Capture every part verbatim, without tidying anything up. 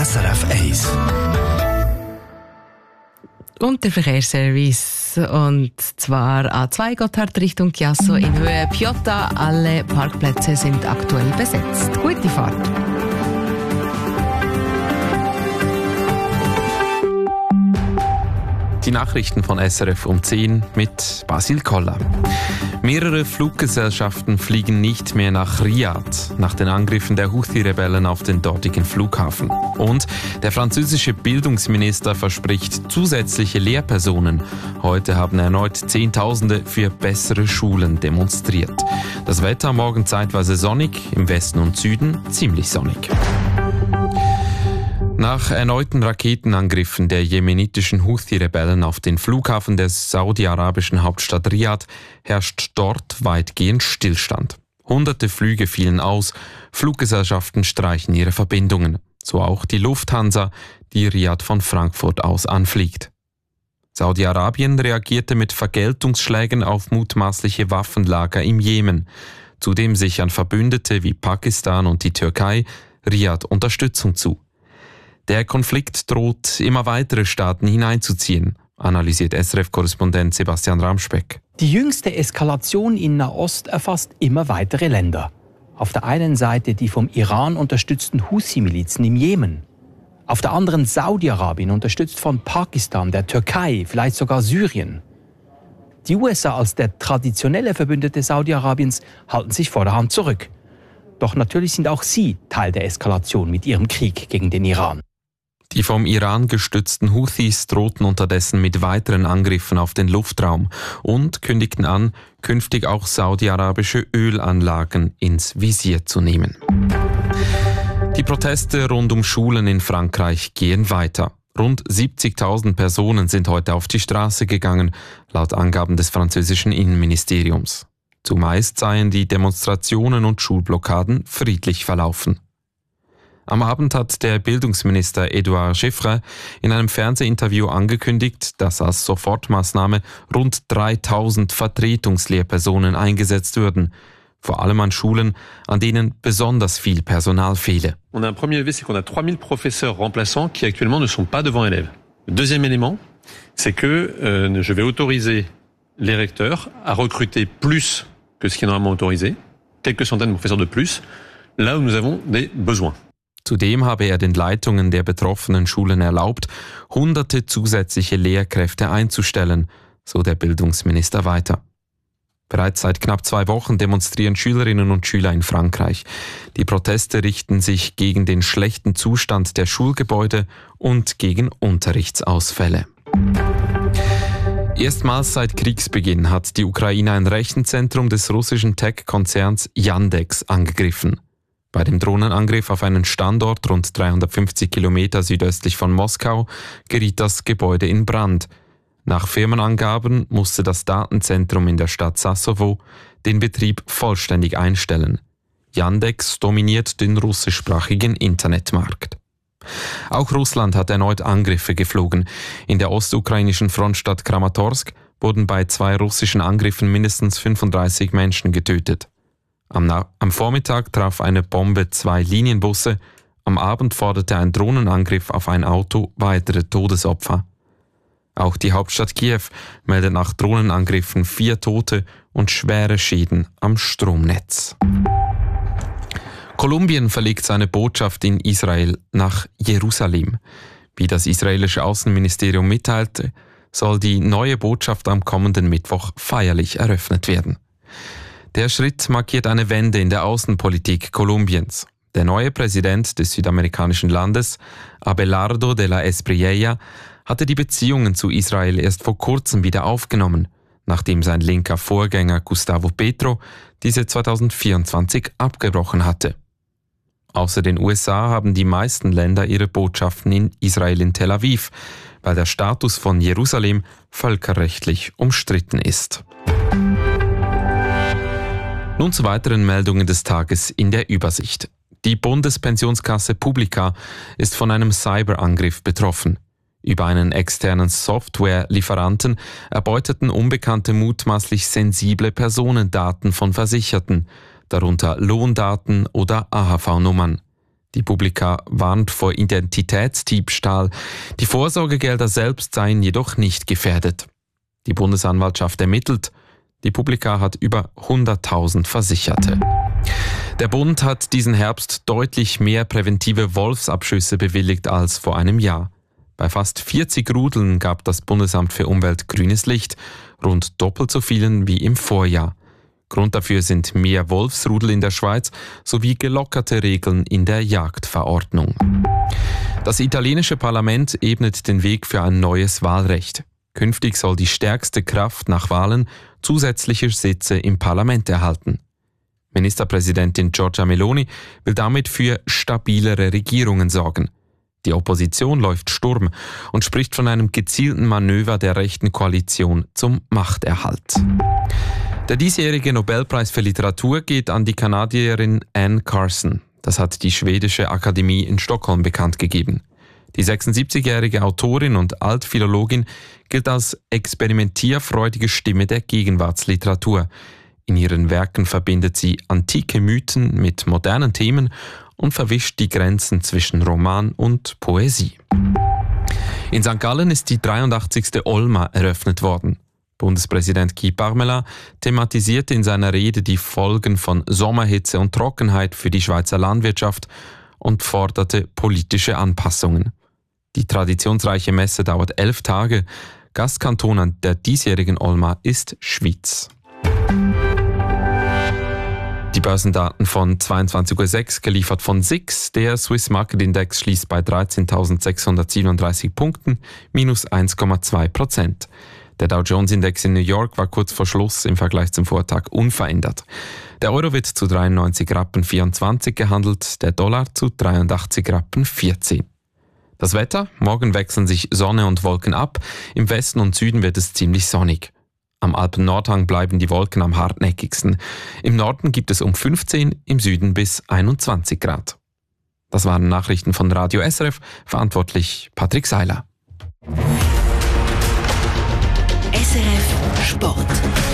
S R F eins. Und der Verkehrsservice, und zwar A zwei Gotthard Richtung Chiasso in Höhe Piotta. Alle Parkplätze sind aktuell besetzt. Gute Fahrt. Die Nachrichten von S R F um zehn mit Basil Koller. Mehrere Fluggesellschaften fliegen nicht mehr nach Riad nach den Angriffen der Houthi-Rebellen auf den dortigen Flughafen. Und der französische Bildungsminister verspricht zusätzliche Lehrpersonen. Heute haben erneut Zehntausende für bessere Schulen demonstriert. Das Wetter morgen zeitweise sonnig, im Westen und Süden ziemlich sonnig. Nach erneuten Raketenangriffen der jemenitischen Houthi-Rebellen auf den Flughafen der saudi-arabischen Hauptstadt Riad herrscht dort weitgehend Stillstand. Hunderte Flüge fielen aus, Fluggesellschaften streichen ihre Verbindungen. So auch die Lufthansa, die Riad von Frankfurt aus anfliegt. Saudi-Arabien reagierte mit Vergeltungsschlägen auf mutmaßliche Waffenlager im Jemen. Zudem sichern Verbündete wie Pakistan und die Türkei Riad Unterstützung zu. Der Konflikt droht, immer weitere Staaten hineinzuziehen, analysiert S R F-Korrespondent Sebastian Ramspeck. Die jüngste Eskalation in Nahost erfasst immer weitere Länder. Auf der einen Seite die vom Iran unterstützten Houthi-Milizen im Jemen. Auf der anderen Saudi-Arabien, unterstützt von Pakistan, der Türkei, vielleicht sogar Syrien. Die U S A als der traditionelle Verbündete Saudi-Arabiens halten sich vorderhand zurück. Doch natürlich sind auch sie Teil der Eskalation mit ihrem Krieg gegen den Iran. Die vom Iran gestützten Houthis drohten unterdessen mit weiteren Angriffen auf den Luftraum und kündigten an, künftig auch saudi-arabische Ölanlagen ins Visier zu nehmen. Die Proteste rund um Schulen in Frankreich gehen weiter. Rund siebzigtausend Personen sind heute auf die Straße gegangen, laut Angaben des französischen Innenministeriums. Zumeist seien die Demonstrationen und Schulblockaden friedlich verlaufen. Am Abend hat der Bildungsminister Edouard Giffre in einem Fernsehinterview angekündigt, dass als Sofortmaßnahme rund dreitausend Vertretungslehrpersonen eingesetzt würden, vor allem an Schulen, an denen besonders viel Personal fehle. On a un premier levier, c'est qu'on a trois mille professeurs remplaçants qui actuellement ne sont pas devant élèves. Le deuxième élément, c'est que euh, je vais autoriser les recteurs à recruter plus que ce qui est normalement autorisé, quelques centaines de professeurs de plus, là où nous avons des besoins. Zudem habe er den Leitungen der betroffenen Schulen erlaubt, hunderte zusätzliche Lehrkräfte einzustellen, so der Bildungsminister weiter. Bereits seit knapp zwei Wochen demonstrieren Schülerinnen und Schüler in Frankreich. Die Proteste richten sich gegen den schlechten Zustand der Schulgebäude und gegen Unterrichtsausfälle. Erstmals seit Kriegsbeginn hat die Ukraine ein Rechenzentrum des russischen Tech-Konzerns Yandex angegriffen. Bei dem Drohnenangriff auf einen Standort rund dreihundertfünfzig Kilometer südöstlich von Moskau geriet das Gebäude in Brand. Nach Firmenangaben musste das Datenzentrum in der Stadt Sassovo den Betrieb vollständig einstellen. Yandex dominiert den russischsprachigen Internetmarkt. Auch Russland hat erneut Angriffe geflogen. In der ostukrainischen Frontstadt Kramatorsk wurden bei zwei russischen Angriffen mindestens fünfunddreißig Menschen getötet. Am, Na- am Vormittag traf eine Bombe zwei Linienbusse. Am Abend forderte ein Drohnenangriff auf ein Auto weitere Todesopfer. Auch die Hauptstadt Kiew meldet nach Drohnenangriffen vier Tote und schwere Schäden am Stromnetz. Kolumbien verlegt seine Botschaft in Israel nach Jerusalem. Wie das israelische Außenministerium mitteilte, soll die neue Botschaft am kommenden Mittwoch feierlich eröffnet werden. Der Schritt markiert eine Wende in der Außenpolitik Kolumbiens. Der neue Präsident des südamerikanischen Landes, Abelardo de la Espriella, hatte die Beziehungen zu Israel erst vor kurzem wieder aufgenommen, nachdem sein linker Vorgänger Gustavo Petro diese zweitausendvierundzwanzig abgebrochen hatte. Außer den U S A haben die meisten Länder ihre Botschaften in Israel in Tel Aviv, weil der Status von Jerusalem völkerrechtlich umstritten ist. Nun zu weiteren Meldungen des Tages in der Übersicht. Die Bundespensionskasse Publica ist von einem Cyberangriff betroffen. Über einen externen Softwarelieferanten erbeuteten Unbekannte mutmaßlich sensible Personendaten von Versicherten, darunter Lohndaten oder A H V-Nummern. Die Publika warnt vor Identitätsdiebstahl. Die Vorsorgegelder selbst seien jedoch nicht gefährdet. Die Bundesanwaltschaft ermittelt. Die Publika hat über hunderttausend Versicherte. Der Bund hat diesen Herbst deutlich mehr präventive Wolfsabschüsse bewilligt als vor einem Jahr. Bei fast vierzig Rudeln gab das Bundesamt für Umwelt grünes Licht, rund doppelt so vielen wie im Vorjahr. Grund dafür sind mehr Wolfsrudel in der Schweiz sowie gelockerte Regeln in der Jagdverordnung. Das italienische Parlament ebnet den Weg für ein neues Wahlrecht. Künftig soll die stärkste Kraft nach Wahlen zusätzliche Sitze im Parlament erhalten. Ministerpräsidentin Giorgia Meloni will damit für stabilere Regierungen sorgen. Die Opposition läuft Sturm und spricht von einem gezielten Manöver der rechten Koalition zum Machterhalt. Der diesjährige Nobelpreis für Literatur geht an die Kanadierin Anne Carson. Das hat die schwedische Akademie in Stockholm bekannt gegeben. Die sechsundsiebzigjährige Autorin und Altphilologin gilt als experimentierfreudige Stimme der Gegenwartsliteratur. In ihren Werken verbindet sie antike Mythen mit modernen Themen und verwischt die Grenzen zwischen Roman und Poesie. In Sankt Gallen ist die dreiundachtzigste Olma eröffnet worden. Bundespräsident Guy Parmelin thematisierte in seiner Rede die Folgen von Sommerhitze und Trockenheit für die Schweizer Landwirtschaft und forderte politische Anpassungen. Die traditionsreiche Messe dauert elf Tage. Gastkanton an der diesjährigen Olma ist Schwyz. Die Börsendaten von zweiundzwanzig Uhr sechs, geliefert von S I X. Der Swiss Market Index schließt bei dreizehntausendsechshundertsiebenunddreißig Punkten, minus eins Komma zwei Prozent. Der Dow Jones Index in New York war kurz vor Schluss im Vergleich zum Vortag unverändert. Der Euro wird zu dreiundneunzig Rappen vierundzwanzig gehandelt, der Dollar zu dreiundachtzig Rappen vierzehn. Das Wetter? Morgen wechseln sich Sonne und Wolken ab. Im Westen und Süden wird es ziemlich sonnig. Am Alpen-Nordhang bleiben die Wolken am hartnäckigsten. Im Norden gibt es um fünfzehn, im Süden bis einundzwanzig Grad. Das waren Nachrichten von Radio S R F, verantwortlich Patrick Seiler. S R F Sport.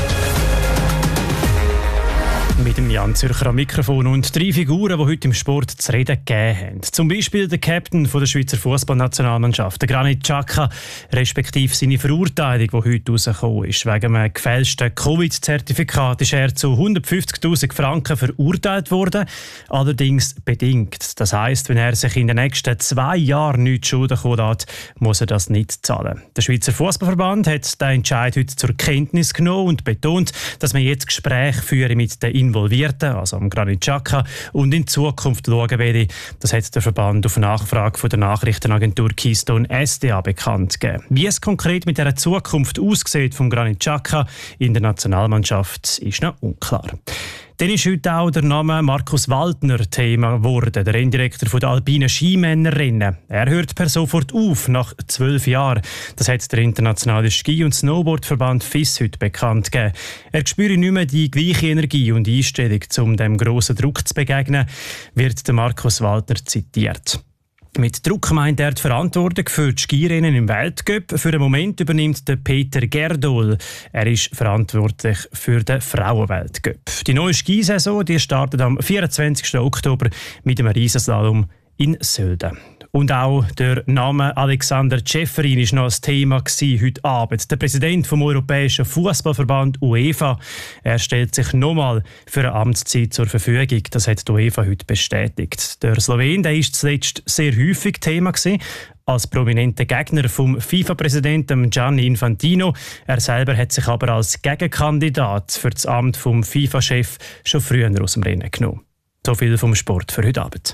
Mit dem Jan Zürcher am Mikrofon und drei Figuren, die heute im Sport zu reden gegeben haben. Zum Beispiel der Captain der Schweizer Fußballnationalmannschaft, der Granit Xhaka, respektive seine Verurteilung, die heute rausgekommen ist. Wegen einem gefälschten Covid-Zertifikat ist er zu hundertfünfzigtausend Franken verurteilt worden, allerdings bedingt. Das heisst, wenn er sich in den nächsten zwei Jahren nichts Schulden kommen lässt, muss er das nicht zahlen. Der Schweizer Fußballverband hat den Entscheid heute zur Kenntnis genommen und betont, dass man jetzt Gespräche führen mit den Involvierten, also am Granit Xhaka, und in Zukunft schauen werde. Das hat der Verband auf Nachfrage von der Nachrichtenagentur Keystone S D A bekannt gegeben. Wie es konkret mit der Zukunft aussieht vom Granit Xhaka in der Nationalmannschaft, ist noch unklar. Dann ist heute auch der Name Markus Waldner Thema geworden, der Renndirektor der alpinen Skimännerrennen. Er hört per sofort auf, nach zwölf Jahren. Das hat der internationale Ski- und Snowboardverband F I S heute bekannt gegeben. Er spüre nicht mehr die gleiche Energie und Einstellung, um dem grossen Druck zu begegnen, wird der Markus Waldner zitiert. Mit Druck meint er die Verantwortung für die Skirennen im Weltcup. Für den Moment übernimmt der Peter Gerdol. Er ist verantwortlich für den Frauenweltcup. Die neue Skisaison die startet am vierundzwanzigsten Oktober mit einem Riesenslalom in Sölden. Und auch der Name Alexander Ceferin war noch ein Thema heute Abend. Der Präsident vom Europäischen Fußballverband UEFA. Er stellt sich nochmal für eine Amtszeit zur Verfügung. Das hat die UEFA heute bestätigt. Der Slowen der ist zuletzt sehr häufig Thema gewesen, als prominenter Gegner vom FIFA-Präsidenten Gianni Infantino. Er selber hat sich aber als Gegenkandidat für das Amt vom FIFA-Chef schon früher aus dem Rennen genommen. So viel vom Sport für heute Abend.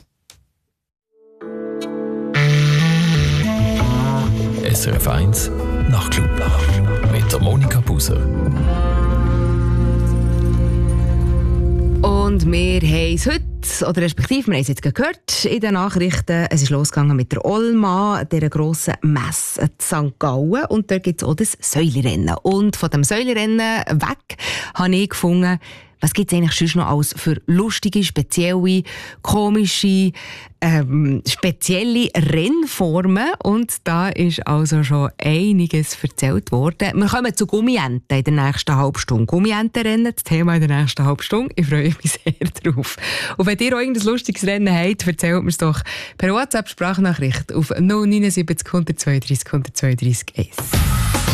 S R F eins Nachtclub mit der Monika Buser. Und wir haben es heute, oder respektive wir haben es jetzt gehört in den Nachrichten, es ist losgegangen mit der Olma, dieser grossen Messe in Sankt Gallen. Und dort gibt es auch das Säulirennen. Und von dem Säulirennen weg habe ich gefunden, was gibt es eigentlich sonst noch alles für lustige, spezielle, komische, ähm, spezielle Rennformen. Und da ist also schon einiges erzählt worden. Wir kommen zu Gummienten in der nächsten halben Stunde. Gummientenrennen, das Thema in der nächsten halben Stunde. Ich freue mich sehr drauf. Und wenn ihr auch irgendein lustiges Rennen habt, erzählt mir es doch per WhatsApp-Sprachnachricht auf null neun sieben null eins zwei drei eins zwei drei eins.